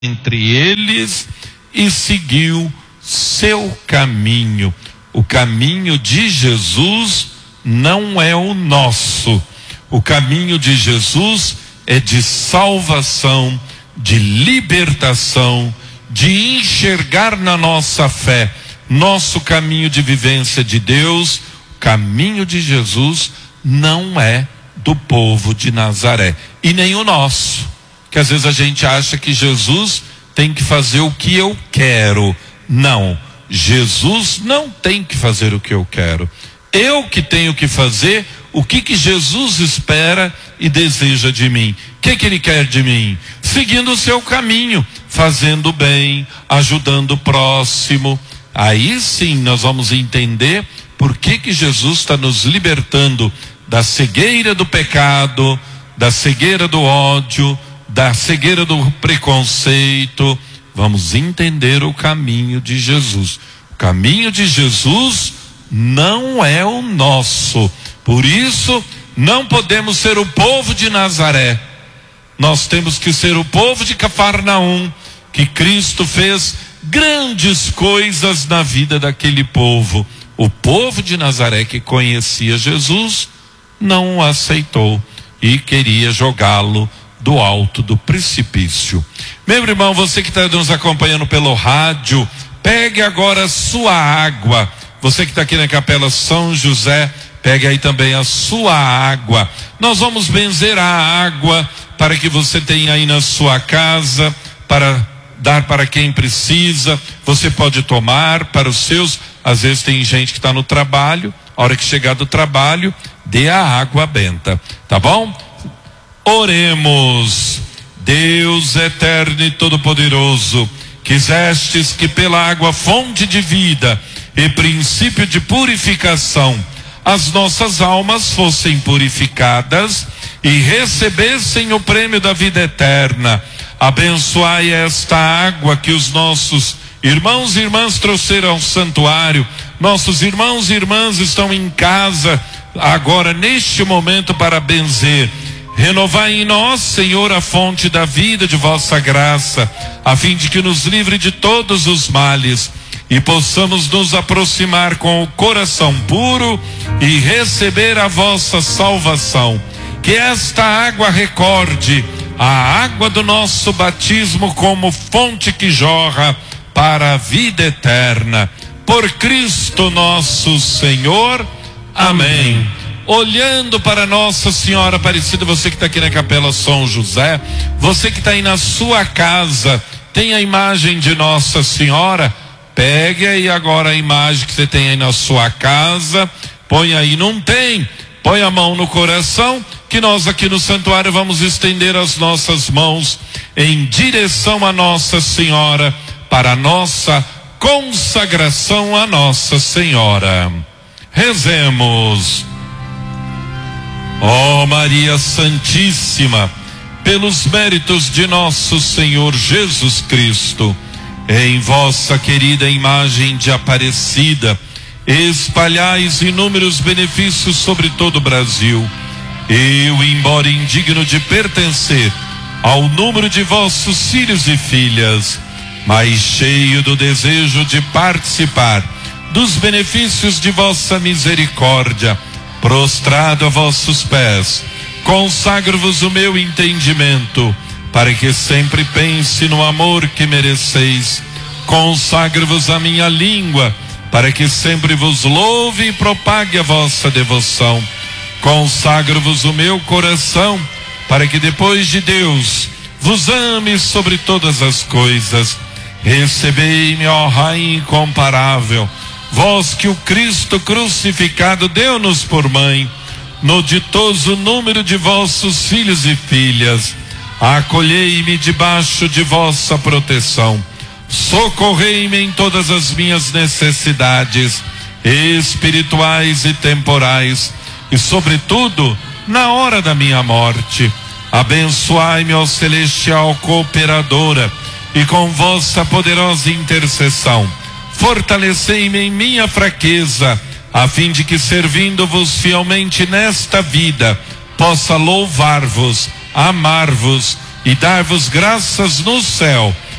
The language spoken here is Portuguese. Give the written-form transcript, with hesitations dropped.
entre eles e seguiu seu caminho. O caminho de Jesus não é o nosso. O caminho de Jesus é de salvação, de libertação, de enxergar na nossa fé nosso caminho de vivência de Deus. O caminho de Jesus não é do povo de Nazaré, e nem o nosso, que às vezes a gente acha que Jesus tem que fazer o que eu quero. Não, Jesus não tem que fazer o que eu quero. Eu que tenho que fazer o que Jesus espera e deseja de mim. O que ele quer de mim? Seguindo o seu caminho, fazendo bem, ajudando o próximo. Aí sim nós vamos entender por que Jesus está nos libertando da cegueira do pecado, da cegueira do ódio, da cegueira do preconceito. Vamos entender o caminho de Jesus. O caminho de Jesus não é o nosso. Por isso, não podemos ser o povo de Nazaré. Nós temos que ser o povo de Cafarnaum, que Cristo fez grandes coisas na vida daquele povo. O povo de Nazaré, que conhecia Jesus, não o aceitou e queria jogá-lo do alto do precipício. Meu irmão, você que está nos acompanhando pelo rádio, pegue agora a sua água. Você que está aqui na Capela São José, pegue aí também a sua água. Nós vamos benzer a água para que você tenha aí na sua casa, para dar para quem precisa. Você pode tomar para os seus. Às vezes tem gente que está no trabalho, a hora que chegar do trabalho, dê a água benta, tá bom? Oremos. Deus eterno e todo-poderoso, quisestes que pela água, fonte de vida e princípio de purificação, as nossas almas fossem purificadas e recebessem o prêmio da vida eterna. Abençoai esta água que os nossos irmãos e irmãs trouxeram ao santuário. Nossos irmãos e irmãs estão em casa agora, neste momento, para benzer. Renovai em nós, Senhor, a fonte da vida de vossa graça, a fim de que nos livre de todos os males e possamos nos aproximar com o coração puro e receber a vossa salvação. Que esta água recorde a água do nosso batismo como fonte que jorra para a vida eterna. Por Cristo nosso Senhor. Amém. Olhando para Nossa Senhora Aparecida, você que está aqui na Capela São José, você que está aí na sua casa, tem a imagem de Nossa Senhora, pegue aí agora a imagem que você tem aí na sua casa, põe aí. Não tem? Põe a mão no coração, que nós aqui no santuário vamos estender as nossas mãos em direção a Nossa Senhora, para a nossa consagração a Nossa Senhora. Rezemos. Ó Maria Santíssima, pelos méritos de nosso Senhor Jesus Cristo, em vossa querida imagem de Aparecida, espalhais inúmeros benefícios sobre todo o Brasil. Eu, embora indigno de pertencer ao número de vossos filhos e filhas, mas cheio do desejo de participar dos benefícios de vossa misericórdia, prostrado a vossos pés, consagro-vos o meu entendimento, para que sempre pense no amor que mereceis. Consagro-vos a minha língua, para que sempre vos louve e propague a vossa devoção. Consagro-vos o meu coração, para que depois de Deus vos ame sobre todas as coisas. Recebei-me, ó Rainha incomparável, vós que o Cristo crucificado deu-nos por mãe, no ditoso número de vossos filhos e filhas. Acolhei-me debaixo de vossa proteção, socorrei-me em todas as minhas necessidades espirituais e temporais, e sobretudo na hora da minha morte. Abençoai-me, ó celestial cooperadora, e com vossa poderosa intercessão fortalecei-me em minha fraqueza, a fim de que, servindo-vos fielmente nesta vida, possa louvar-vos, amar-vos e dar-vos graças no céu,